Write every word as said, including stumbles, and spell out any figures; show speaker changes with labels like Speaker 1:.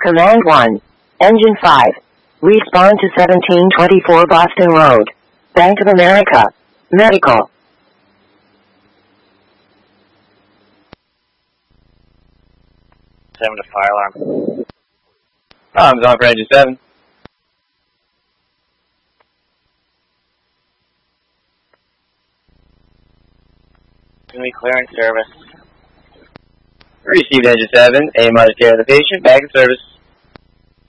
Speaker 1: Command one. Engine five. Respond to seventeen twenty-four Boston Road. Bank of America. Medical.
Speaker 2: seven to fire alarm. Bombs on for engine seven. Can we clear in service? Received engine seven. A minus care of the patient. Back in service.